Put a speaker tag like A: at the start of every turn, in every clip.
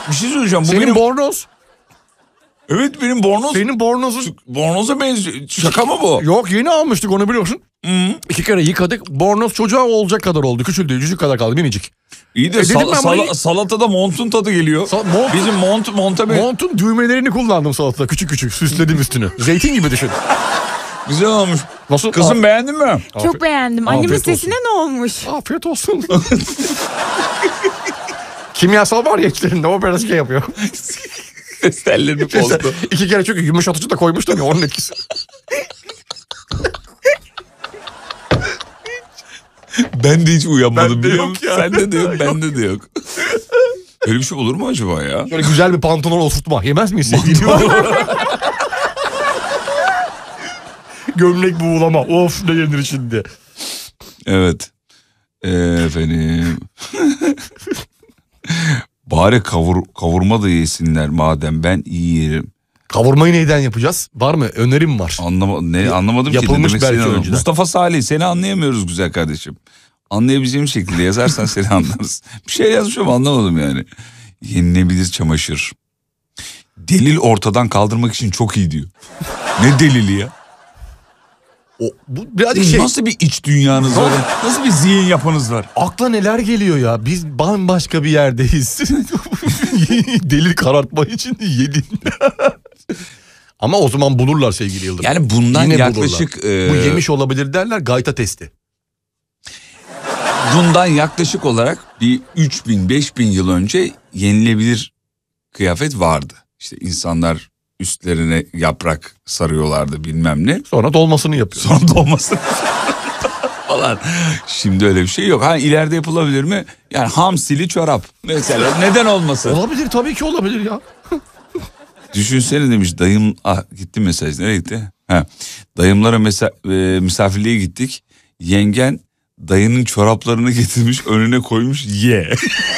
A: Bir şey söyleyeceğim. Bu
B: Senin
A: benim...
B: bornoz.
A: Evet benim bornoz.
B: Senin bornozun.
A: Bornoza benziyor. Şaka mı bu?
B: Yok yeni almıştık onu biliyorsun.
A: Hı.
B: 2 kere yıkadık. Bornoz çocuğa olacak kadar oldu. Küçüldü. Cücük kadar kaldı minicik.
A: İyi de salatada montun tadı geliyor. Bizim monta
B: montun düğmelerini kullandım salatada. Küçük küçük süsledim üstünü. Zeytin gibi düşün.
A: Güzel olmuş.
B: Nasıl?
A: Kızım beğendin mi?
C: Çok beğendim. Annemin sesine ne olmuş?
B: Afiyet olsun. Kimyasal var ya içlerinde, o biraz şey yapıyor.
A: Ses tellerini bozdu.
B: 2 kere çünkü yumuşatıcı da koymuştum ya, onun etkisi.
A: Ben de hiç uyanmadım biliyor musun?
B: Ya.
A: Sende de yok, bende de yok. Öyle bir şey olur mu acaba ya?
B: Böyle güzel bir pantolon oturtma. Yemez miyiz sevgili? Gömlek buğulama. Of ne yenir şimdi.
A: Evet. Efendim. Bari kavurma da yesinler madem, ben iyi yerim.
B: Kavurmayı neyden yapacağız? Var mı? Önerim var.
A: Anlamadım ki.
B: Yapılmış belki önceden.
A: Mustafa Salih, seni anlayamıyoruz güzel kardeşim. Anlayabileceğim şekilde yazarsan seni anlarız. Bir şey yazmış ama anlamadım yani. Yenilebilir çamaşır. Delil ortadan kaldırmak için çok iyi diyor. Ne delili ya?
B: Bu birazcık şey.
A: Nasıl bir iç dünyanız var? Nasıl bir zihin yapınız var?
B: Akla neler geliyor ya? Biz bambaşka bir yerdeyiz. Delil karartma için yedin. Ama o zaman bulurlar sevgili Yıldırım.
A: Yani bundan
B: yine
A: yaklaşık...
B: Bu yemiş olabilir derler, gayta testi.
A: Bundan yaklaşık olarak bir 3000-5000 yıl önce yenilebilir kıyafet vardı. İşte insanlar üstlerine yaprak sarıyorlardı bilmem ne.
B: Sonra dolmasını yapıyor.
A: Sonra dolmasını falan. Şimdi öyle bir şey yok. Ha ileride yapılabilir mi? Yani hamsili çorap mesela, neden olmasın?
B: Olabilir, tabii ki olabilir ya.
A: Düşünsene demiş dayım, gitti mesaj, nereye gitti? Dayımlara misafirliğe gittik. Yengen dayının çoraplarını getirmiş önüne koymuş, ye.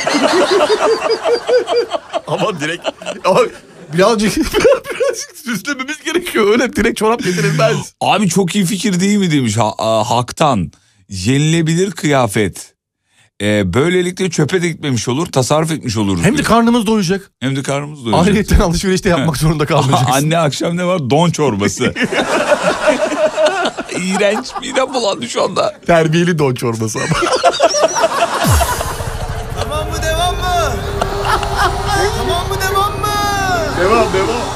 B: Ama direkt birazcık süslememiz gerekiyor. Öyle direkt çorap getirilmez.
A: Abi çok iyi fikir değil mi demiş Hak'tan. Yenilebilir kıyafet. Böylelikle çöpe de gitmemiş olur, tasarruf etmiş oluruz.
B: Hem de karnımız doyacak.
A: Hem de karnımız doyacak.
B: Ayrıca alışveriş de yapmak zorunda kalmayacaksın.
A: Anne akşam ne var? Don çorbası. İğrenç, midem bulandı şu anda.
B: Terbiyeli don çorbası ama.
D: Tamam mı, devam mı? Tamam mı, devam mı?
B: Devam.